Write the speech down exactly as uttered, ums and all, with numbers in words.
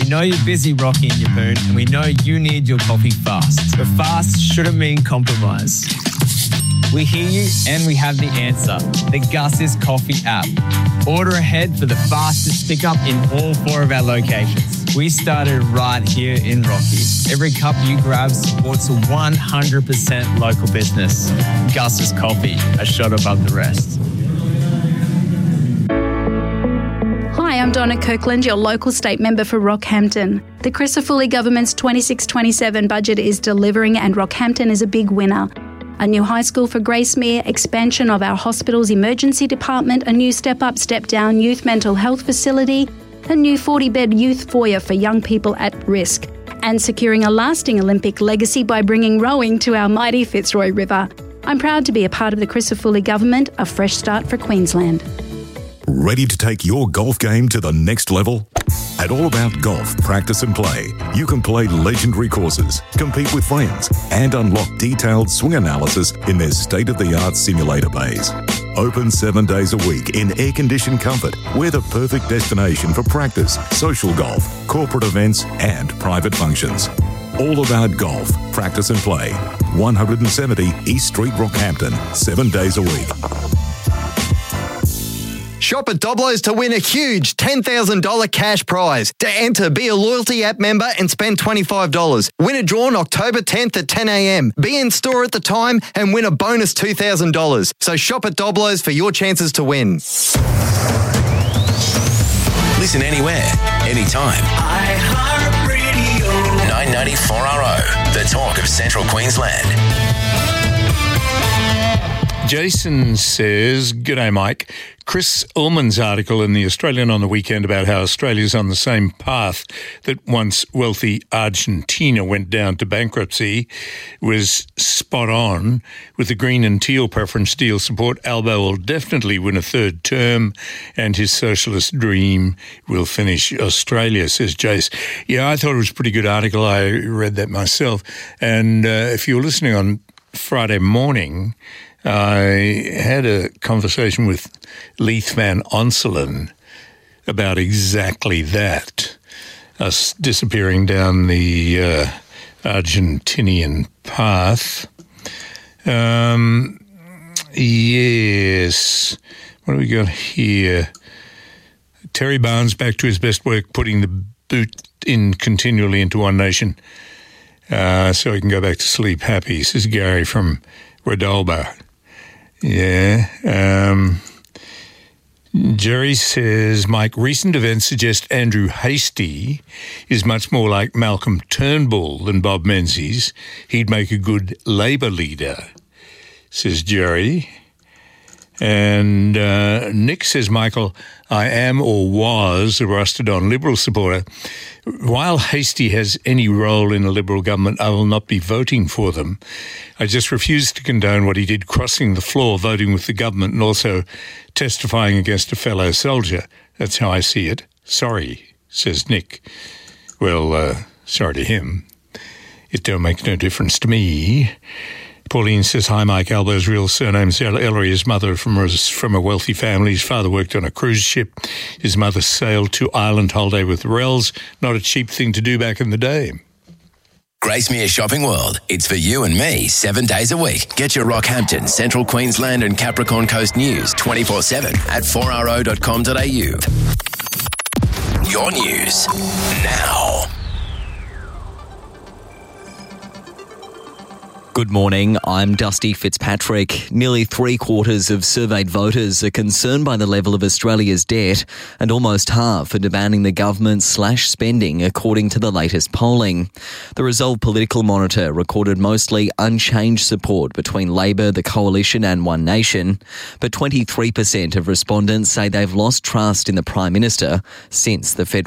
know you're busy, Rocky and Yapoon, and we know you need your coffee fast. But fast shouldn't mean compromise. We hear you and we have the answer. The Gus's Coffee app. Order ahead for the fastest pickup in all four of our locations. We started right here in Rocky. Every cup you grab supports a one hundred percent local business. Gus's Coffee, a shot above the rest. Hi, I'm Donna Kirkland, your local state member for Rockhampton. The Crisafulli government's twenty-six twenty-seven budget is delivering and Rockhampton is a big winner. A new high school for Gracemere, expansion of our hospital's emergency department, a new step-up, step-down youth mental health facility, a new forty-bed youth foyer for young people at risk, and securing a lasting Olympic legacy by bringing rowing to our mighty Fitzroy River. I'm proud to be a part of the Crisafulli government, a fresh start for Queensland. Ready to take your golf game to the next level? At All About Golf Practice and Play, you can play legendary courses, compete with friends, and unlock detailed swing analysis in their state-of-the-art simulator bays. Open seven days a week in air-conditioned comfort, we're the perfect destination for practice, social golf, corporate events, and private functions. All About Golf Practice and Play, one seventy East Street, Rockhampton, seven days a week. Shop at Doblo's to win a huge ten thousand dollars cash prize. To enter, be a loyalty app member and spend twenty-five dollars. Win a draw on October tenth at ten a.m. Be in store at the time and win a bonus two thousand dollars. So shop at Doblo's for your chances to win. Listen anywhere, anytime. iHeartRadio. nine ninety-four R O, the talk of Central Queensland. Jason says, g'day Mike, Chris Ullman's article in The Australian on the weekend about how Australia's on the same path that once wealthy Argentina went down to bankruptcy was spot on. With the Green and Teal preference deal support, Albo will definitely win a third term and his socialist dream will finish Australia, says Jace. Yeah, I thought it was a pretty good article. I read that myself. And uh, if you were listening on Friday morning, I had a conversation with Leith Van Onselen about exactly that, us disappearing down the uh, Argentinian path. Um, yes, what do we got here? Terry Barnes back to his best work, putting the boot in continually into One Nation uh, so he can go back to sleep happy, says Gary from Redolba. Yeah. Um, Jerry says, Mike, recent events suggest Andrew Hastie is much more like Malcolm Turnbull than Bob Menzies. He'd make a good Labor leader, says Jerry. And uh, Nick says, Michael, I am or was a rusted-on Liberal supporter. While Hastie has any role in a Liberal government, I will not be voting for them. I just refuse to condone what he did, crossing the floor, voting with the government and also testifying against a fellow soldier. That's how I see it. Sorry, says Nick. Well, uh, sorry to him. It don't make no difference to me. Pauline says, hi, Mike. Albo's real surname's Ellery. His mother from, from a wealthy family. His father worked on a cruise ship. His mother sailed to Ireland holiday with Rells. Not a cheap thing to do back in the day. Gracemere Shopping World. It's for you and me, seven days a week. Get your Rockhampton, Central Queensland and Capricorn Coast news twenty-four seven at four r o dot com dot a u. Your news now. Good morning, I'm Dusty Fitzpatrick. Nearly three quarters of surveyed voters are concerned by the level of Australia's debt and almost half are demanding the government slash spending according to the latest polling. The Resolve Political Monitor recorded mostly unchanged support between Labor, the Coalition and One Nation, but twenty-three percent of respondents say they've lost trust in the Prime Minister since the federal